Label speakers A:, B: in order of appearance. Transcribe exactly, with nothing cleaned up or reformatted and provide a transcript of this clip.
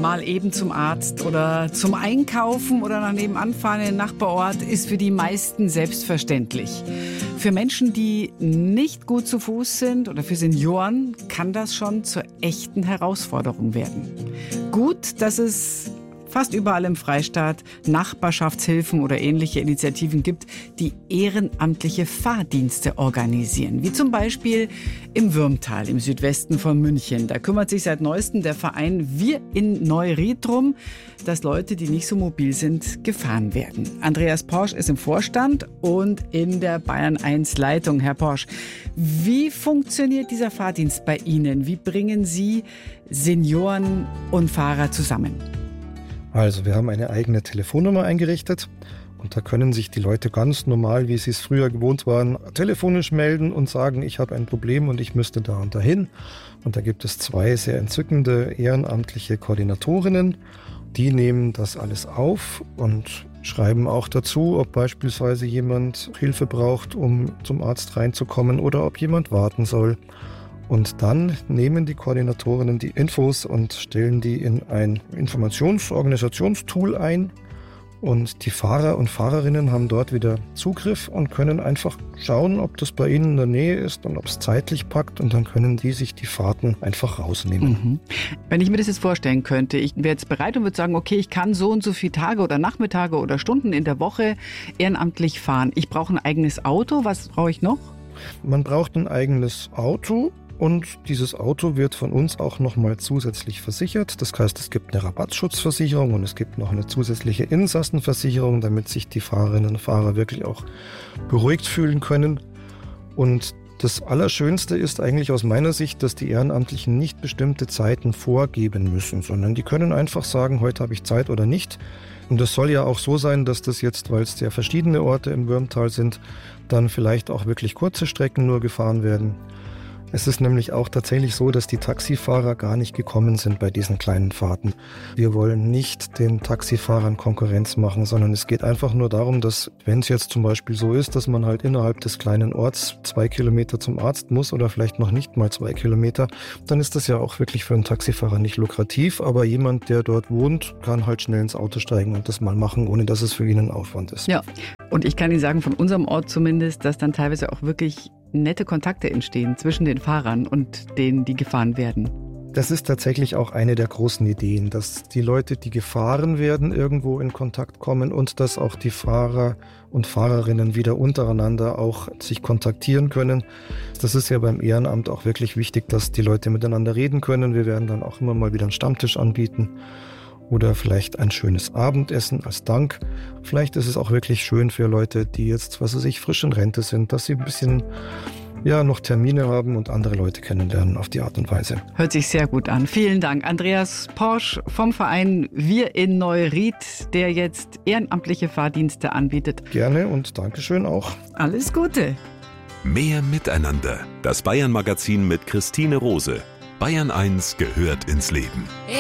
A: Mal eben zum Arzt oder zum Einkaufen oder nach nebenan fahren in den Nachbarort ist für die meisten selbstverständlich. Für Menschen, die nicht gut zu Fuß sind oder für Senioren, kann das schon zur echten Herausforderung werden. Gut, dass es fast überall im Freistaat Nachbarschaftshilfen oder ähnliche Initiativen gibt, die ehrenamtliche Fahrdienste organisieren. Wie zum Beispiel im Würmtal im Südwesten von München. Da kümmert sich seit neuestem der Verein Wir in Neuried drum, dass Leute, die nicht so mobil sind, gefahren werden. Andreas Porsch ist im Vorstand und in der Bayern eins Leitung. Herr Porsch, wie funktioniert dieser Fahrdienst bei Ihnen? Wie bringen Sie Senioren und Fahrer zusammen?
B: Also wir haben eine eigene Telefonnummer eingerichtet und da können sich die Leute ganz normal, wie sie es früher gewohnt waren, telefonisch melden und sagen, ich habe ein Problem und ich müsste da und dahin. Und da gibt es zwei sehr entzückende ehrenamtliche Koordinatorinnen, die nehmen das alles auf und schreiben auch dazu, ob beispielsweise jemand Hilfe braucht, um zum Arzt reinzukommen oder ob jemand warten soll. Und dann nehmen die Koordinatorinnen die Infos und stellen die in ein Informations-Organisationstool ein. Und die Fahrer und Fahrerinnen haben dort wieder Zugriff und können einfach schauen, ob das bei ihnen in der Nähe ist und ob es zeitlich packt. Und dann können die sich die Fahrten einfach rausnehmen.
A: Mhm. Wenn ich mir das jetzt vorstellen könnte, ich wäre jetzt bereit und würde sagen, okay, ich kann so und so viele Tage oder Nachmittage oder Stunden in der Woche ehrenamtlich fahren. Ich brauche ein eigenes Auto. Was brauche ich noch?
B: Man braucht ein eigenes Auto. Und dieses Auto wird von uns auch nochmal zusätzlich versichert. Das heißt, es gibt eine Rabattschutzversicherung und es gibt noch eine zusätzliche Insassenversicherung, damit sich die Fahrerinnen und Fahrer wirklich auch beruhigt fühlen können. Und das Allerschönste ist eigentlich aus meiner Sicht, dass die Ehrenamtlichen nicht bestimmte Zeiten vorgeben müssen, sondern die können einfach sagen, heute habe ich Zeit oder nicht. Und das soll ja auch so sein, dass das jetzt, weil es ja verschiedene Orte im Würmtal sind, dann vielleicht auch wirklich kurze Strecken nur gefahren werden. Es ist nämlich auch tatsächlich so, dass die Taxifahrer gar nicht gekommen sind bei diesen kleinen Fahrten. Wir wollen nicht den Taxifahrern Konkurrenz machen, sondern es geht einfach nur darum, dass, wenn es jetzt zum Beispiel so ist, dass man halt innerhalb des kleinen Orts zwei Kilometer zum Arzt muss oder vielleicht noch nicht mal zwei Kilometer, dann ist das ja auch wirklich für einen Taxifahrer nicht lukrativ. Aber jemand, der dort wohnt, kann halt schnell ins Auto steigen und das mal machen, ohne dass es für ihn ein Aufwand ist.
A: Ja, und ich kann Ihnen sagen, von unserem Ort zumindest, dass dann teilweise auch wirklich nette Kontakte entstehen zwischen den Fahrern und denen, die gefahren werden.
B: Das ist tatsächlich auch eine der großen Ideen, dass die Leute, die gefahren werden, irgendwo in Kontakt kommen und dass auch die Fahrer und Fahrerinnen wieder untereinander auch sich kontaktieren können. Das ist ja beim Ehrenamt auch wirklich wichtig, dass die Leute miteinander reden können. Wir werden dann auch immer mal wieder einen Stammtisch anbieten. Oder vielleicht ein schönes Abendessen als Dank. Vielleicht ist es auch wirklich schön für Leute, die jetzt, was weiß ich, frisch in Rente sind, dass sie ein bisschen ja, noch Termine haben und andere Leute kennenlernen auf die Art und Weise.
A: Hört sich sehr gut an. Vielen Dank. Andreas Porsch vom Verein Wir in Neuried, der jetzt ehrenamtliche Fahrdienste anbietet.
B: Gerne und Dankeschön auch.
A: Alles Gute.
C: Mehr Miteinander. Das Bayern-Magazin mit Christine Rose. Bayern eins gehört ins Leben.